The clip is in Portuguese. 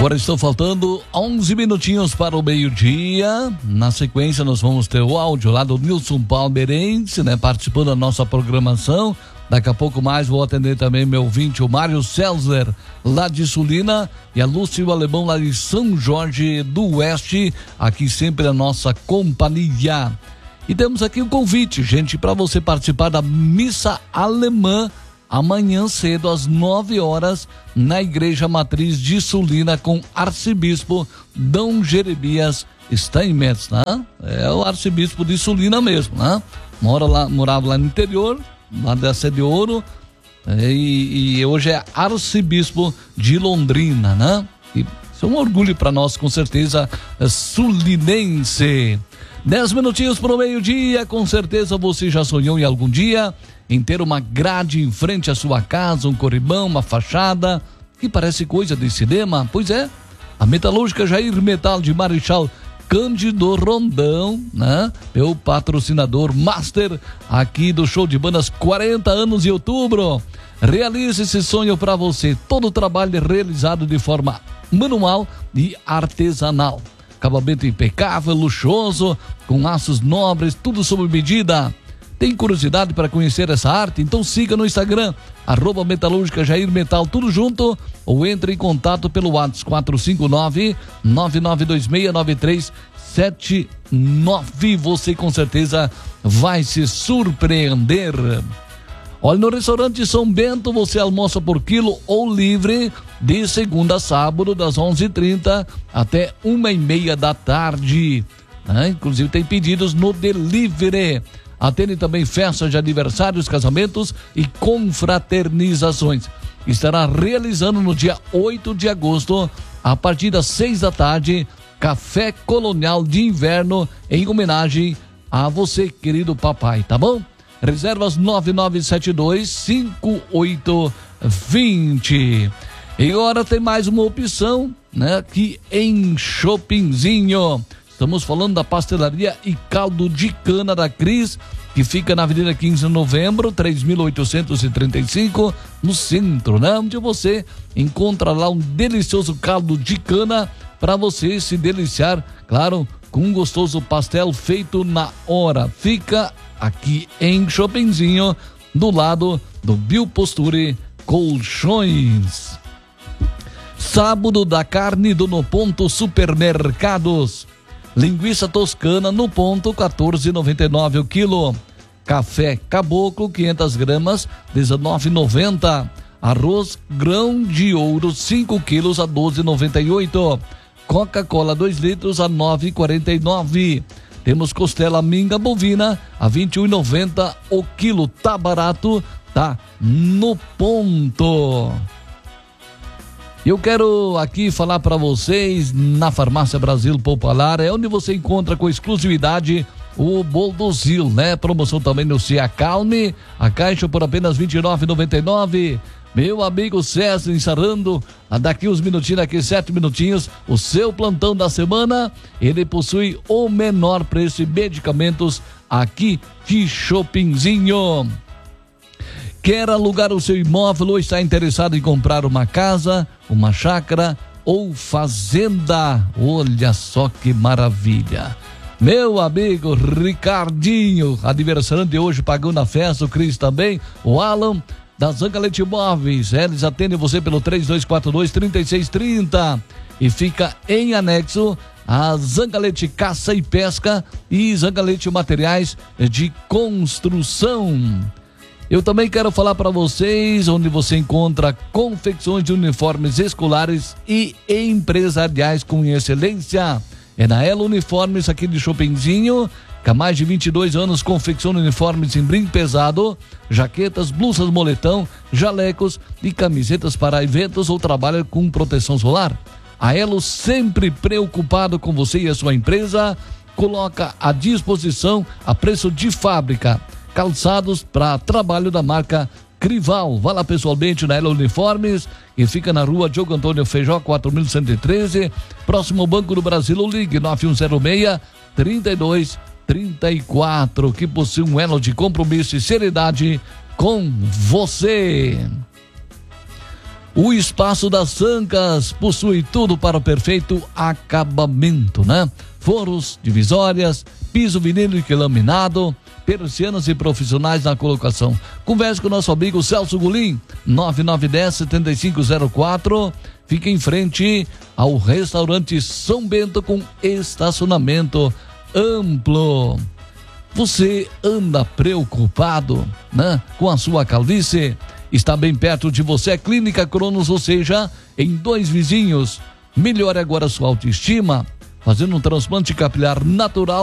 Agora estão faltando 11 minutinhos para o meio-dia. Na sequência nós vamos ter o áudio lá do Nilson Palmeirense, né, participando da nossa programação. Daqui a pouco mais vou atender também meu ouvinte, o Mário César, lá de Sulina, e a Lúcia Alemão, lá de São Jorge do Oeste, aqui sempre a nossa companhia. E temos aqui um convite, gente, para você participar da missa alemã amanhã cedo, às 9 horas, na Igreja Matriz de Sulina, com Arcebispo Dom Jeremias Steinmetz, né? É o arcebispo de Sulina mesmo, né? Morava lá no interior, lá da Sede Ouro, e hoje é arcebispo de Londrina, né? E isso é um orgulho para nós, com certeza, sulinense. 10 minutinhos para o meio-dia, com certeza você já sonhou em algum dia em ter uma grade em frente à sua casa, um corrimão, uma fachada, que parece coisa de cinema. Pois é, a Metalúrgica Jair Metal de Marechal Cândido Rondão, né? Meu patrocinador master aqui do show de bandas 40 anos em outubro. Realize esse sonho para você. Todo o trabalho é realizado de forma manual e artesanal. Acabamento impecável, luxuoso, com aços nobres, tudo sob medida. Tem curiosidade para conhecer essa arte? Então siga no Instagram, @Metalúrgica Jair Metal, tudo junto, ou entre em contato pelo WhatsApp 459-9926-9379. Você com certeza vai se surpreender. Olha, no restaurante São Bento você almoça por quilo ou livre de segunda a sábado, das 11h30 até 1h30 da tarde. Inclusive tem pedidos no delivery. Atende também festas de aniversários, casamentos e confraternizações. Estará realizando no dia 8 de agosto, a partir das 6 da tarde, Café Colonial de Inverno, em homenagem a você, querido papai, tá bom? Reservas 9972-5820. E agora tem mais uma opção, né? Aqui em Shoppingzinho. Estamos falando da pastelaria e caldo de cana da Cris, que fica na Avenida 15 de Novembro, 3835, no centro, né? Onde você encontra lá um delicioso caldo de cana para você se deliciar, claro, com um gostoso pastel feito na hora. Fica aqui em Shoppingzinho, do lado do Bioposture Colchões. Sábado da carne do No Ponto Supermercados. Linguiça toscana no ponto, R$14,99 o quilo. Café Caboclo, 500 gramas, R$19,90. Arroz grão de ouro, 5 quilos, a R$12,98. Coca-Cola 2 litros, a R$9,49. Temos costela minga bovina, a R$21,90 o quilo. Tá barato, tá no ponto. Eu quero aqui falar para vocês, na Farmácia Brasil Popular, é onde você encontra com exclusividade o Boldozil, né? Promoção também no Cia Calme, a caixa por apenas R$29,99. Meu amigo César, encerrando daqui uns minutinhos, daqui 7 minutinhos, o seu plantão da semana. Ele possui o menor preço de medicamentos aqui de Shoppingzinho. Quer alugar o seu imóvel ou está interessado em comprar uma casa, uma chácara ou fazenda? Olha só que maravilha! Meu amigo Ricardinho, aniversariante de hoje, pagando a festa, o Cris também, o Alan da Zangalete Imóveis. Eles atendem você pelo 3242-3630 e fica em anexo a Zangalete Caça e Pesca e Zangalete Materiais de Construção. Eu também quero falar para vocês onde você encontra confecções de uniformes escolares e empresariais com excelência. É na Elo Uniformes aqui de Shoppingzinho, que há mais de 22 anos confecciona uniformes em brim pesado, jaquetas, blusas moletom, jalecos e camisetas para eventos ou trabalha com proteção solar. A Elo, sempre preocupado com você e a sua empresa, coloca à disposição a preço de fábrica calçados para trabalho da marca Crival. Vá lá pessoalmente na Elo Uniformes, que fica na rua Diogo Antônio Feijó, 4113, próximo ao Banco do Brasil. Ou ligue 9106-3234, que possui um elo de compromisso e seriedade com você. O Espaço das Ancas possui tudo para o perfeito acabamento, né? Forros, divisórias, piso vinílico e laminado, persianas e profissionais na colocação. Converse com o nosso amigo Celso Gulim, 9910-7504. Fica em frente ao restaurante São Bento com estacionamento amplo. Você anda preocupado, né, com a sua calvície? Está bem perto de você a Clínica Cronos, ou seja, em 2 vizinhos. Melhore agora a sua autoestima, fazendo um transplante capilar natural